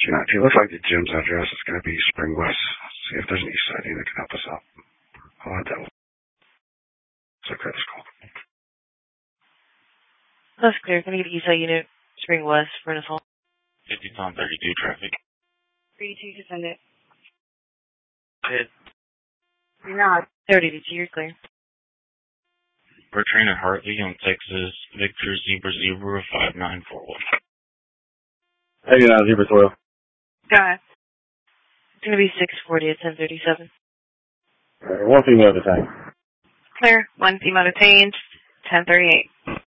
219. Looks like the gym's address is going to be Spring West. See if there's an east side that can help us out. I'll add that one. So Curtis called. That's clear. Can I get east side unit, Spring West, Furnace Hall? 50 Tom 32 traffic. 32 to send it. Good. You're not. 32, you're clear. Bertrand and Hartley on Texas, Victor Zebra 5941. Hey, Zebra Soil. Go ahead. It's going to be 640 at 1037. One female detained. Clear. One female detained. 1038.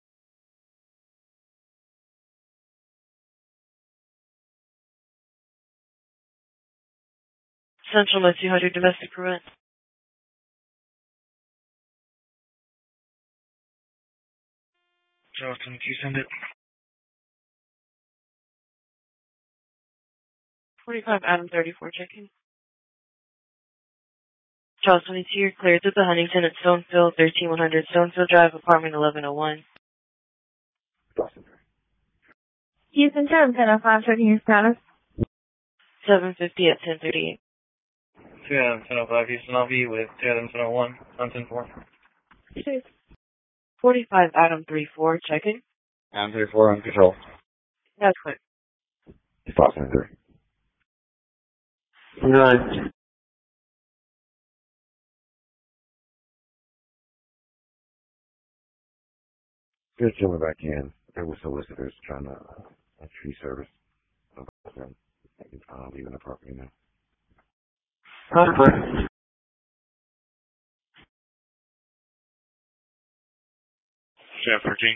Central Med 200 domestic prevent. Charles 22, send it. 45 Adam 34 checking. Charles 22, you're clear to the Huntington at Stonefield, 13100 Stonefield Drive, apartment 1101. Houston 1005, checking your status. 750 at 1038. 1005 Houston LV with 1001 on 104. 45 Adam 34 checking. Adam 34 on control. That's clear. 573. Nice. Good coming back in. There were solicitors trying to tree service. Leaving the property now. Chef 13.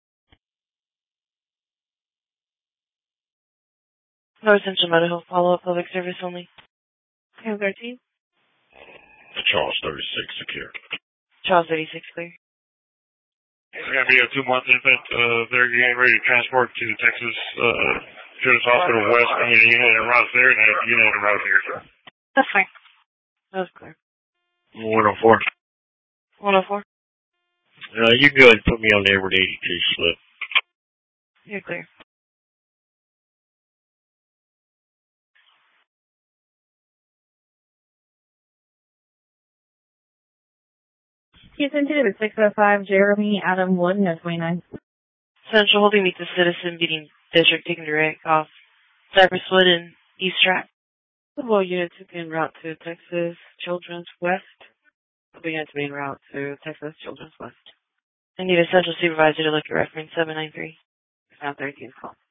No essential medical follow-up, public service only. 1013. Charles 36 secure. Charles 36 clear. It's going to be a 2-month infant. They're getting ready to transport to Texas Children's Hospital West. I need a unit en route there and a unit en route here. That's fine. That was clear. 104. 104. You can go ahead and put me on the Edward 82 slip. You're clear. Houston 2 605, Jeremy Adam 1, 29. Central holding meet the citizen beating district taking direct off Cypress Wood and East Track. Football unit took en route to Texas Children's West. Football unit to be en route to Texas Children's West. I need a central supervisor to look at reference 793. Sound 13 call.